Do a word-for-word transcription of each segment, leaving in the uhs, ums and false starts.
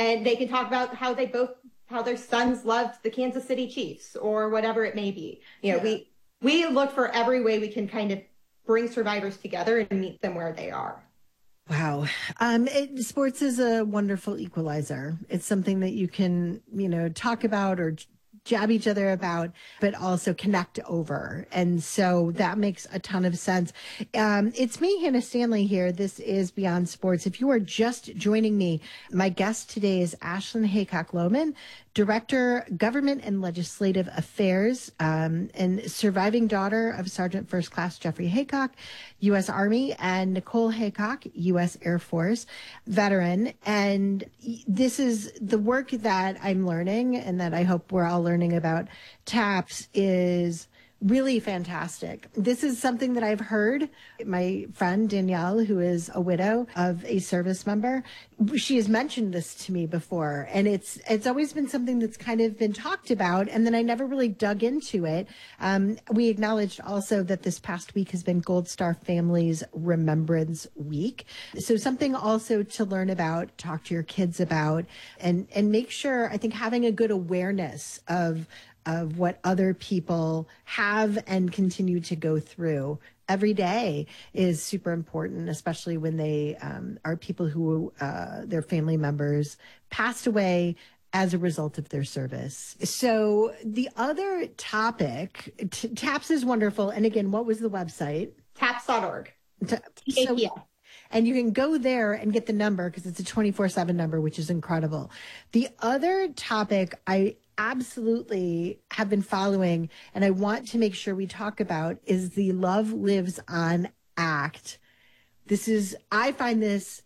and they can talk about how they both, how their sons loved the Kansas City Chiefs or whatever it may be. You know, yeah. we, we look for every way we can kind of bring survivors together and meet them where they are. Wow. Um, it, sports is a wonderful equalizer. It's something that you can, you know, talk about or jab each other about, but also connect over. And so that makes a ton of sense. Um, it's me, Hannah Stanley here. This is Beyond Sports. If you are just joining me, my guest today is Ashlyn Haycock-Lohman, Director, Government and Legislative Affairs, um, and surviving daughter of Sergeant First Class Jeffrey Haycock, U S Army, and Nicole Haycock, U S Air Force veteran. And this is the work that I'm learning and that I hope we're all learning about TAPS is really fantastic. This is something that I've heard. My friend Danielle, who is a widow of a service member, she has mentioned this to me before, and it's it's always been something that's kind of been talked about, and then I never really dug into it. Um, we acknowledged also that this past week has been Gold Star Families Remembrance Week, so something also to learn about, talk to your kids about, and and make sure, I think, having a good awareness of of what other people have and continue to go through every day is super important, especially when they um, are people who uh, their family members passed away as a result of their service. So the other topic, t- TAPS is wonderful. And again, what was the website? taps dot org. T- so, and you can go there and get the number because it's a twenty-four seven number, which is incredible. The other topic I absolutely have been following, and I want to make sure we talk about, is the Love Lives On Act. This is, I find this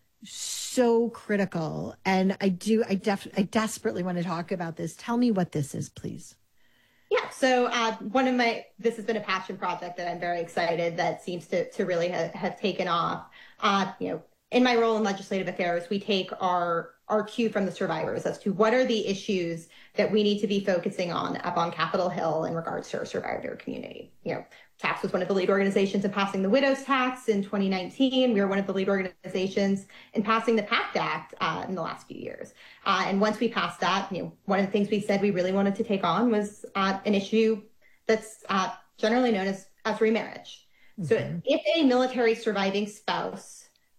so critical, and I do, I def, I desperately want to talk about this. Tell me what this is, please. Yeah, so uh, one of my, this has been a passion project that I'm very excited that seems to, to really have, have taken off. Uh, you know, in my role in legislative affairs, we take our our cue from the survivors as to what are the issues that we need to be focusing on up on Capitol Hill in regards to our survivor community. You know, TAPS was one of the lead organizations in passing the widow's tax in twenty nineteen. We were one of the lead organizations in passing the PACT Act uh, in the last few years. Uh, and once we passed that, you know, one of the things we said we really wanted to take on was uh, an issue that's uh, generally known as, as remarriage. Mm-hmm. So if a military surviving spouse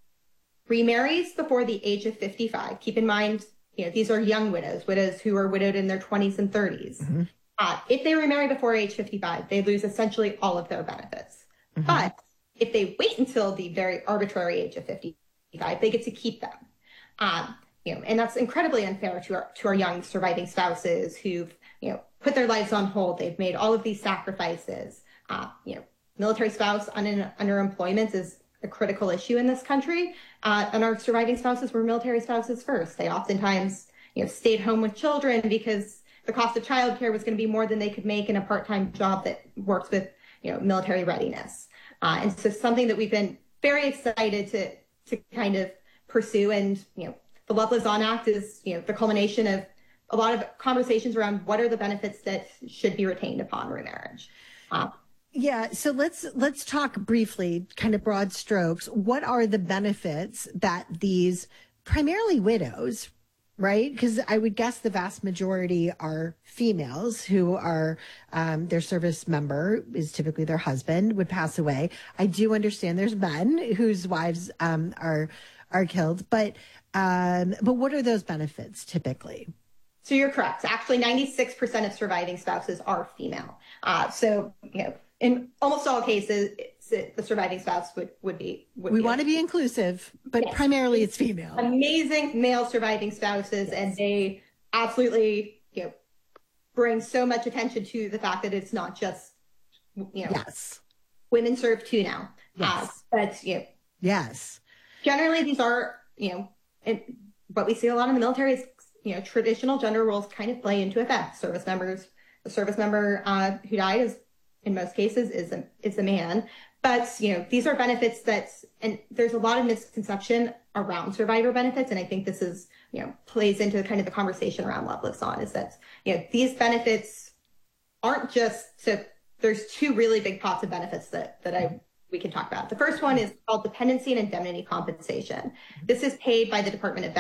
remarries before the age of fifty-five. Keep in mind, you know, these are young widows, widows who are widowed in their twenties and thirties. Mm-hmm. Uh, if they remarry before age fifty-five, they lose essentially all of their benefits. Mm-hmm. But if they wait until the very arbitrary age of fifty-five, they get to keep them. Um, you know, and that's incredibly unfair to our to our young surviving spouses who've, you know, put their lives on hold. They've made all of these sacrifices. Uh, you know, military spouse un- underemployment is a critical issue in this country. Uh, and our surviving spouses were military spouses first. They oftentimes, you know, stayed home with children because the cost of childcare was going to be more than they could make in a part-time job that works with, you know, military readiness. Uh, and so something that we've been very excited to, to kind of pursue. And, you know, the Love Lives On Act is, you know, the culmination of a lot of conversations around what are the benefits that should be retained upon remarriage. Uh, Yeah, so let's let's talk briefly, kind of broad strokes. What are the benefits that these primarily widows, right? Because I would guess the vast majority are females who are um, their service member is typically their husband would pass away. I do understand there's men whose wives um, are are killed, but um, but what are those benefits typically? So you're correct. Actually, ninety-six percent of surviving spouses are female. Uh, so you know. In almost all cases, it's, the surviving spouse would, would be. Would we be want to be inclusive, but yes. Primarily it's female. Amazing male surviving spouses, yes. And they absolutely, you know, bring so much attention to the fact that it's not just, you know, yes. Women serve too now. Yes. Uh, but, you know, yes. Generally, these are, you know, and what we see a lot in the military is, you know, traditional gender roles kind of play into effect. Service members, the service member uh, who died is, in most cases, is a, is a man. But, you know, these are benefits that, and there's a lot of misconception around survivor benefits. And I think this is, you know, plays into kind of the conversation around Love Lives On, is that, you know, these benefits aren't just, so there's two really big pots of benefits that, that I, we can talk about. The first one is called dependency and indemnity compensation. This is paid by the Department of